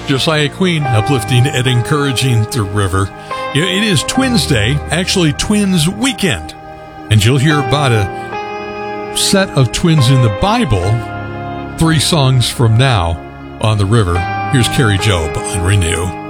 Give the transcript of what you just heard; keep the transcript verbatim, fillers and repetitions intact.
Josiah Queen, uplifting and encouraging the river. You know, it is Twins Day, actually Twins Weekend. And you'll hear about a set of twins in the Bible three songs from now on the river. Here's Carrie Job on Renew.